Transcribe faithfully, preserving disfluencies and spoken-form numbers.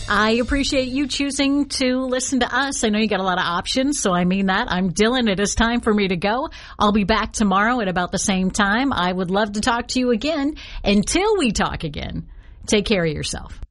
I appreciate you choosing to listen to us. I know you got a lot of options, so I mean that. I'm Dylan. It is time for me to go. I'll be back tomorrow at about the same time. I would love to talk to you again. Until we talk again, take care of yourself.